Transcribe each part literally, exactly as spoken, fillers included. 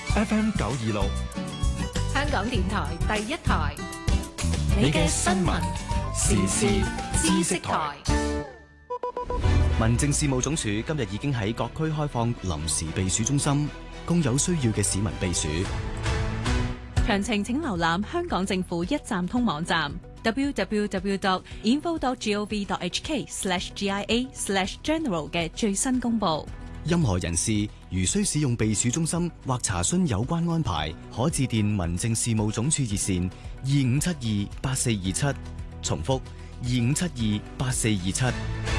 F M 九二六， 香港電台第一台， 你嘅新聞時事知識台。 民政事務總署今日已經喺各區開放臨時避暑中心，供有需要嘅市民避暑。 詳情請瀏覽香港政府一站通網站 double-u double-u double-u dot info dot gov dot h k slash g i a slash general 嘅最新公佈。 任何人士如需使用避暑中心或查詢有關安排，可致電民政事務總署熱線二五七二八四二七，重複二五七二八四二七。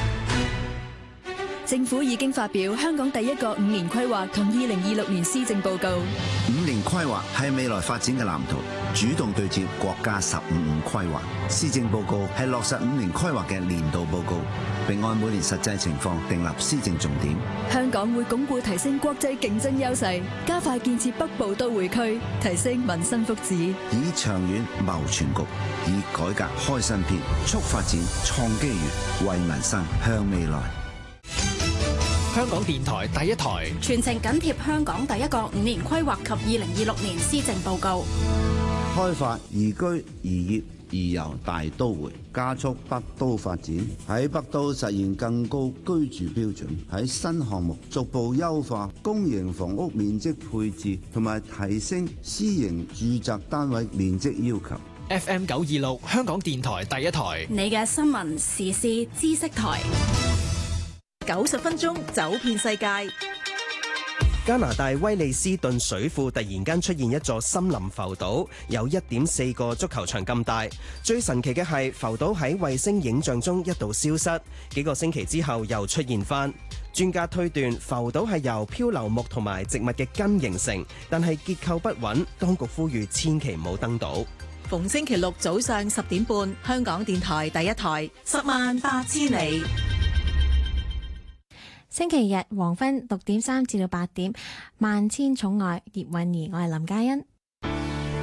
政府已經發表香港第一個五年規劃同二零二六年施政報告。 五年規劃係未來發展嘅藍圖，主動對接國家十五五規劃。施政報告係落實五年規劃嘅年度報告，並按每年實際情況訂立施政重點。 香港會鞏固提升國際競爭優勢，加快建設北部都會區，提升民生福祉， 以長遠謀全局，以改革開新篇，促發展創機遇，為民生向未來。 香港電台第一台， 全程緊貼香港第一個五年規劃及二零二六年施政報告。 開發宜居宜業宜遊大都會，加速北都發展，喺北都實現更高居住標準，喺新項目逐步優化公營房屋面積配置，同埋提升私營住宅單位面積要求。 F M 九二六，香港電台第一台， 你嘅新聞時事知識台。 九十分鐘走遍世界。 加拿大威利斯頓水庫突然間出現一座森林浮島，有一點四個足球場咁大。最神奇嘅係浮島喺衛星影像中一度消失，幾個星期之後又出現返。專家推斷浮島係由漂流木同埋植物嘅根形成，但係結構不穩，當局呼籲千祈唔好登島。 逢星期六早上十點半，香港電台第一台，十萬八千里。 星期日黃昏六點三至到八點，萬千寵愛葉韻儀，我係林嘉欣。